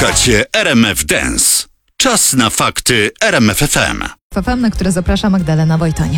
Słuchacie RMF Dance. Czas na fakty RMF FM. FM, na które zaprasza Magdalena Wojtoń.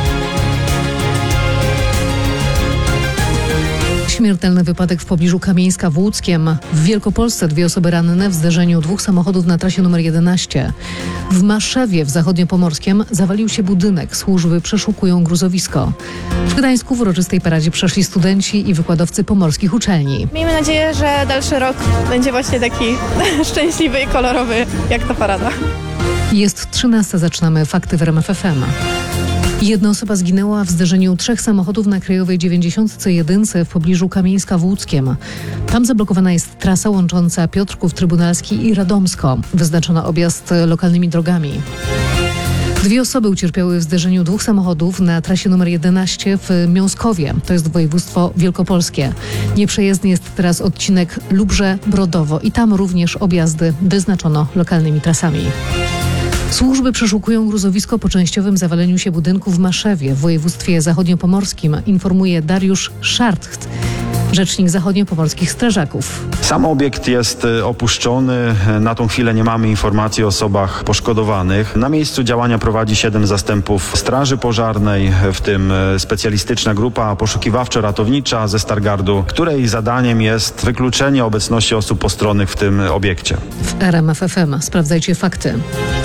Śmiertelny wypadek w pobliżu Kamieńska w Łódzkiem. W Wielkopolsce 2 osoby ranne w zderzeniu 2 samochodów na trasie nr 11. W Maszewie w Zachodniopomorskiem zawalił się budynek. Służby przeszukują gruzowisko. W Gdańsku w uroczystej paradzie przeszli studenci i wykładowcy pomorskich uczelni. Miejmy nadzieję, że dalszy rok będzie właśnie taki szczęśliwy i kolorowy jak ta parada. Jest 13. Zaczynamy fakty w RMF FM. 1 osoba zginęła w zderzeniu 3 samochodów na krajowej 91 w pobliżu Kamieńska w Łódzkiem. Tam zablokowana jest trasa łącząca Piotrków Trybunalski i Radomsko. Wyznaczono objazd lokalnymi drogami. 2 osoby ucierpiały w zderzeniu 2 samochodów na trasie nr 11 w Miąskowie. To jest województwo wielkopolskie. Nieprzejezdny jest teraz odcinek Lubrze-Brodowo i tam również objazdy wyznaczono lokalnymi trasami. Służby przeszukują gruzowisko po częściowym zawaleniu się budynku w Maszewie w województwie zachodniopomorskim, informuje Dariusz Szartcht, rzecznik zachodniopomorskich strażaków. Sam obiekt jest opuszczony. Na tą chwilę nie mamy informacji o osobach poszkodowanych. Na miejscu działania prowadzi 7 zastępów straży pożarnej, w tym specjalistyczna grupa poszukiwawczo-ratownicza ze Stargardu, której zadaniem jest wykluczenie obecności osób postronnych w tym obiekcie. W RMF FM sprawdzajcie fakty.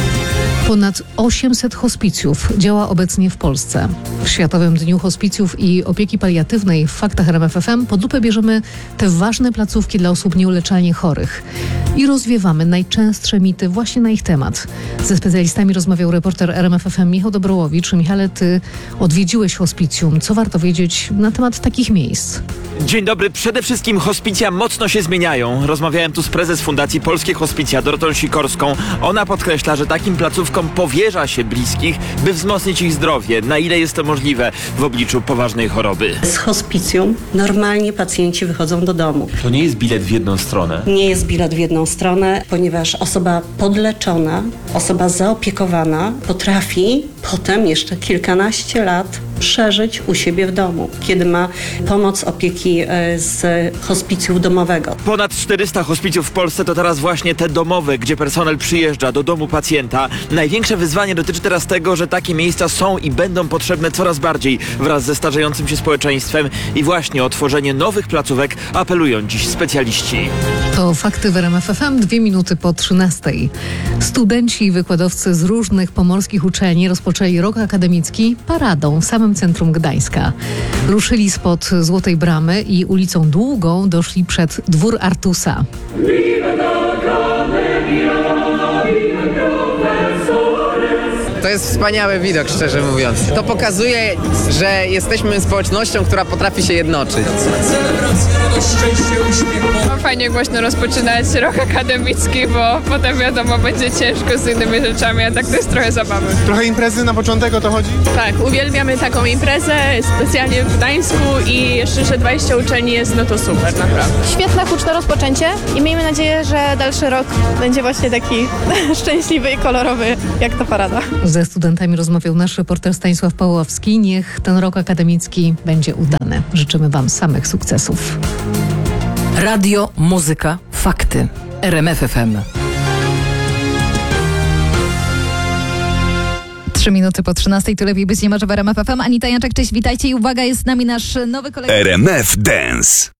Ponad 800 hospicjów działa obecnie w Polsce. W Światowym Dniu Hospicjów i Opieki Paliatywnej w faktach RMF FM pod lupę bierzemy te ważne placówki dla osób nieuleczalnie chorych i rozwiewamy najczęstsze mity właśnie na ich temat. Ze specjalistami rozmawiał reporter RMF FM Michał Dobrołowicz. Michale, ty odwiedziłeś hospicjum. Co warto wiedzieć na temat takich miejsc? Dzień dobry. Przede wszystkim hospicja mocno się zmieniają. Rozmawiałem tu z prezes Fundacji Polskie Hospicja Dorotą Sikorską. Ona podkreśla, że takim placówkom powierza się bliskich, by wzmocnić ich zdrowie. Na ile jest to możliwe w obliczu poważnej choroby? Z hospicjum normalnie pacjenci wychodzą do domu. To nie jest bilet w jedną stronę. Nie jest bilet w jedną stronę, ponieważ osoba podleczona, osoba zaopiekowana potrafi potem jeszcze kilkanaście lat przeżyć u siebie w domu, kiedy ma pomoc opieki z hospicjum domowego. Ponad 400 hospicjów w Polsce to teraz właśnie te domowe, gdzie personel przyjeżdża do domu pacjenta. Największe wyzwanie dotyczy teraz tego, że takie miejsca są i będą potrzebne coraz bardziej wraz ze starzejącym się społeczeństwem i właśnie o tworzenie nowych placówek apelują dziś specjaliści. To fakty w RMF FM, 2 minuty po 13. Studenci i wykładowcy z różnych pomorskich uczelni rozpoczęli rok akademicki paradą w samym centrum Gdańska. Ruszyli spod Złotej Bramy i ulicą Długą doszli przed dwór Artusa. To jest wspaniały widok, szczerze mówiąc. To pokazuje, że jesteśmy społecznością, która potrafi się jednoczyć. Fajnie głośno rozpoczynać rok akademicki, bo potem wiadomo, będzie ciężko z innymi rzeczami, a tak to jest trochę zabawy. Trochę imprezy na początek, o to chodzi? Tak, uwielbiamy taką imprezę, specjalnie w Gdańsku i jeszcze, że 20 uczelni jest, no to super, naprawdę. Świetne, huczne rozpoczęcie i miejmy nadzieję, że dalszy rok będzie właśnie taki szczęśliwy i kolorowy jak ta parada. Ze studentami rozmawiał nasz reporter Stanisław Pawłowski. Niech ten rok akademicki będzie udany. Życzymy wam samych sukcesów. Radio, muzyka, fakty. RMF FM. 3 minuty po 13. Tu lepiej być nie może w RMF FM. Anita Janczak, cześć, witajcie i uwaga, jest z nami nasz nowy kolega. RMF Dance.